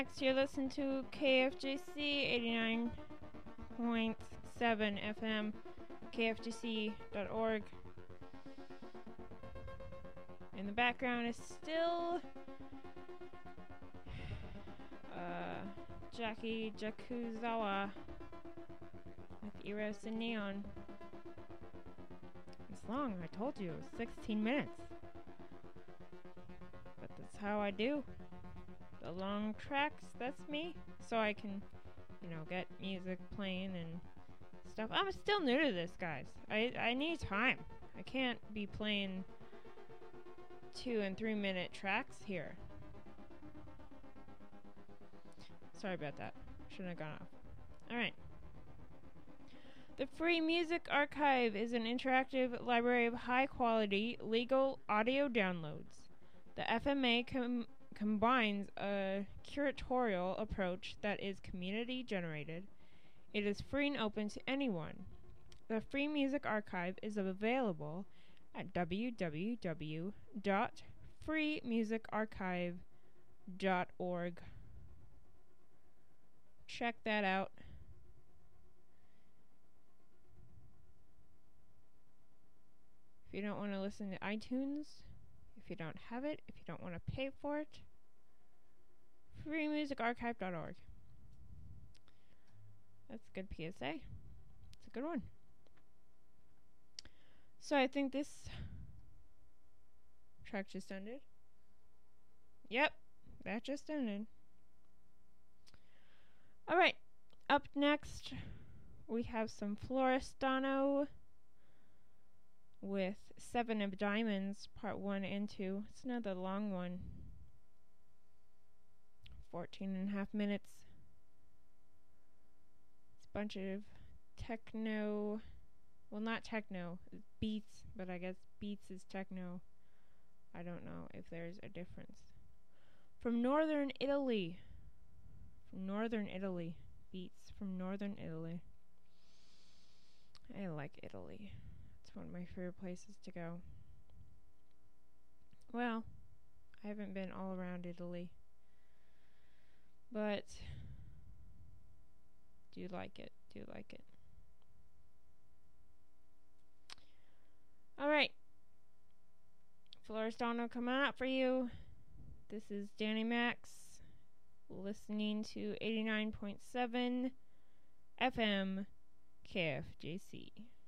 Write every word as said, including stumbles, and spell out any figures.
Next, you're listening to K F J C eighty-nine point seven F M, K F J C dot org. In the background is still uh, Jackie Jakuzawa with Eros and Neon. It's long, I told you, it was sixteen minutes. But that's how I do. The long tracks, that's me. So I can, you know, get music playing and stuff. I'm still new to this, guys. I, I need time. I can't be playing two and three minute tracks here. Sorry about that. Shouldn't have gone off. Alright. The Free Music Archive is an interactive library of high-quality, legal audio downloads. The F M A com- combines a curatorial approach that is community-generated. It is free and open to anyone. The Free Music Archive is available at w w w dot free music archive dot org. Check that out. If you don't want to listen to iTunes, if you don't have it, if you don't want to pay for it, free music archive dot org. That's a good P S A. It's a good one. So I think this track just ended. Yep, that just ended. Alright, up next we have some Floristano with Seven of Diamonds, part one and two. It's another long one. Fourteen and a half minutes. It's a bunch of techno, well, not techno, it's beats, but I guess beats is techno. I don't know if there's a difference. From northern Italy. From northern Italy. Beats from northern Italy. I like Italy. It's one of my favorite places to go. Well, I haven't been all around Italy, but do like it. Do like it. Alright. Floristano coming out for you. This is Danny Max listening to eighty-nine point seven F M K F J C.